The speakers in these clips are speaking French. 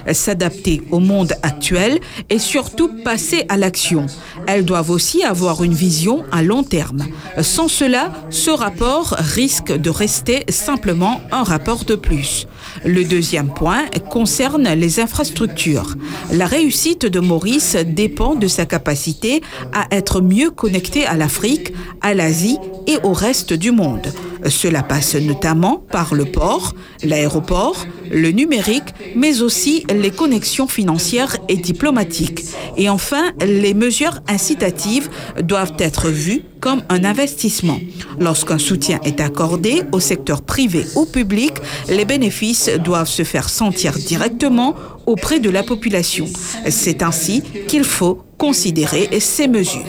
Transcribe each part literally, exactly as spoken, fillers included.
s'adapter au monde actuel et surtout passer à l'action. Elles doivent aussi avoir une vision à long terme. Sans cela, ce rapport risque de rester simplement un rapport de plus. Le deuxième point concerne les infrastructures. La réussite de Maurice dépend de sa capacité à être mieux connecté à l'Afrique, à l'Asie et au reste du monde. Cela passe notamment par le port, l'aéroport, le numérique, mais aussi les connexions financières et diplomatiques. Et enfin, les mesures incitatives doivent être vues comme un investissement. Lorsqu'un soutien est accordé au secteur privé ou public, les bénéfices doivent se faire sentir directement auprès de la population. C'est ainsi qu'il faut considérer ces mesures.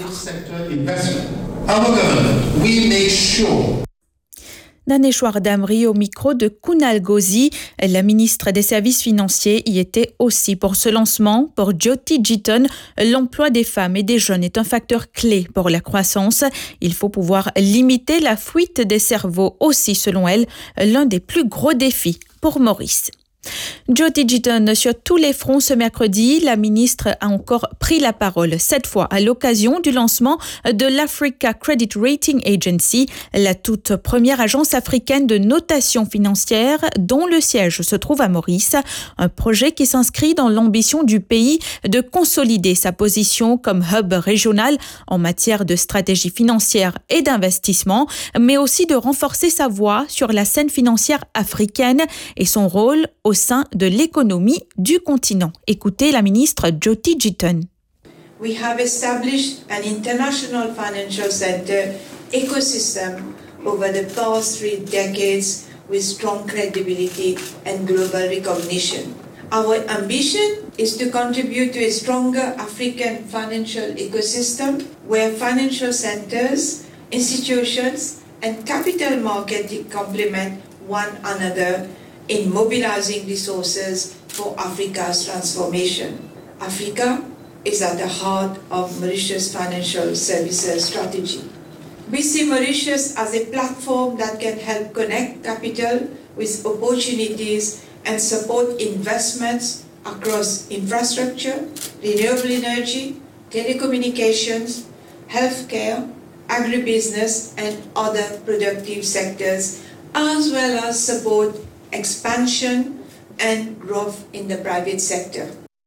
Daneshwar Damri au micro de Kunal Ghozi. La ministre des Services financiers y était aussi pour ce lancement. Pour Jyoti Jitan, l'emploi des femmes et des jeunes est un facteur clé pour la croissance. Il faut pouvoir limiter la fuite des cerveaux aussi, selon elle, l'un des plus gros défis pour Maurice. Jyoti Jitan sur tous les fronts ce mercredi, la ministre a encore pris la parole, cette fois à l'occasion du lancement de l'Africa Credit Rating Agency, la toute première agence africaine de notation financière dont le siège se trouve à Maurice, un projet qui s'inscrit dans l'ambition du pays de consolider sa position comme hub régional en matière de stratégie financière et d'investissement, mais aussi de renforcer sa voix sur la scène financière africaine et son rôle au sein de l'économie du continent. Écoutez la ministre Jyoti Jitan. We have established an international financial center ecosystem over the past three decades with strong credibility and global recognition. Our ambition is to contribute to a stronger African financial ecosystem where financial centers, institutions, and capital markets complement one another in mobilizing resources for Africa's transformation. Africa is at the heart of Mauritius' financial services strategy. We see Mauritius as a platform that can help connect capital with opportunities and support investments across infrastructure, renewable energy, telecommunications, healthcare, agribusiness, and other productive sectors, as well as support expansion and growth in the private sector.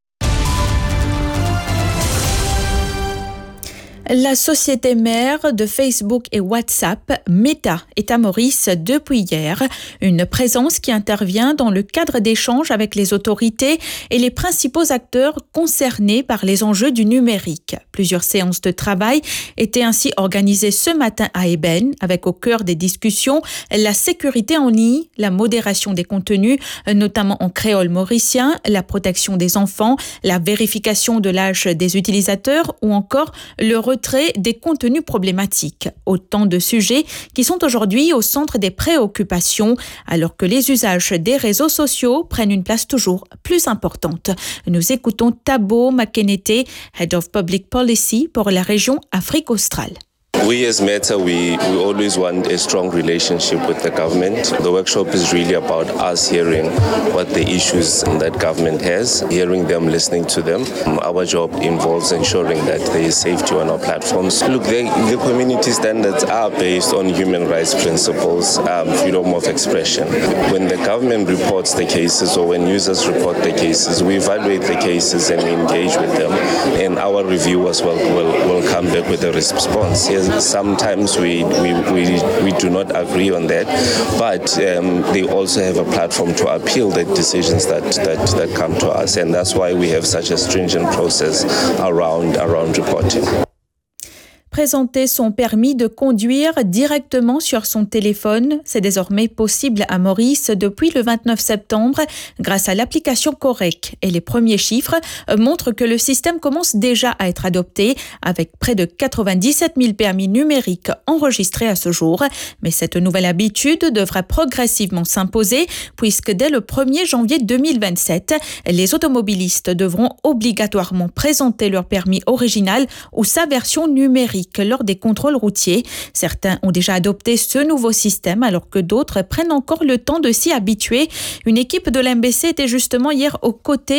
La société mère de Facebook et WhatsApp, Meta, est à Maurice depuis hier. Une présence qui intervient dans le cadre d'échanges avec les autorités et les principaux acteurs concernés par les enjeux du numérique. Plusieurs séances de travail étaient ainsi organisées ce matin à Eben, avec au cœur des discussions la sécurité en ligne, la modération des contenus, notamment en créole mauricien, la protection des enfants, la vérification de l'âge des utilisateurs ou encore le retrait des contenus problématiques. Autant de sujets qui sont aujourd'hui au centre des préoccupations, alors que les usages des réseaux sociaux prennent une place toujours plus importante. Nous écoutons Thabo Makenete, Head of Public Policy pour la région Afrique australe. We as Meta, we, we always want a strong relationship with the government. The workshop is really about us hearing what the issues that government has, hearing them, listening to them. Um, our job involves ensuring that there is safety on our platforms. Look, they, the community standards are based on human rights principles, um, freedom of expression. When the government reports the cases or when users report the cases, we evaluate the cases and we engage with them. And our review as well will, will come back with a response. Yes, sometimes we, we, we, we do not agree on that, but um, they also have a platform to appeal the decisions that, that, that come to us, and that's why we have such a stringent process around, around reporting. Présenter son permis de conduire directement sur son téléphone, c'est désormais possible à Maurice depuis le vingt-neuf septembre grâce à l'application Correc. Et les premiers chiffres montrent que le système commence déjà à être adopté avec près de quatre-vingt-dix-sept mille permis numériques enregistrés à ce jour. Mais cette nouvelle habitude devra progressivement s'imposer puisque dès le premier janvier deux mille vingt-sept, les automobilistes devront obligatoirement présenter leur permis original ou sa version numérique lors des contrôles routiers. Certains ont déjà adopté ce nouveau système alors que d'autres prennent encore le temps de s'y habituer. Une équipe de l'M B C était justement hier aux côtés